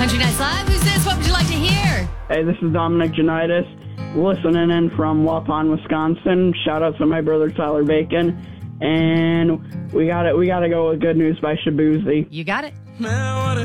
Country Nights Live, who's this? What would you like to hear? Hey, this is Dominic Janitis, listening in from Waupun, Wisconsin. Shout out to my brother Tyler Bacon. And we got to go with Good News by Shabuzi. You got it.